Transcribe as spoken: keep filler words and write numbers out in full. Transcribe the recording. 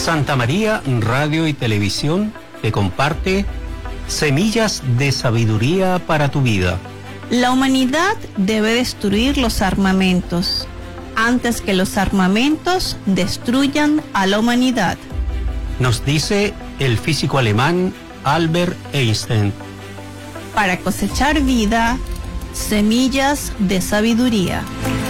Santa María Radio y Televisión te comparte Semillas de Sabiduría para tu Vida. La humanidad debe destruir los armamentos antes que los armamentos destruyan a la humanidad, Nos dice el físico alemán Albert Einstein. para cosechar vida, semillas de sabiduría.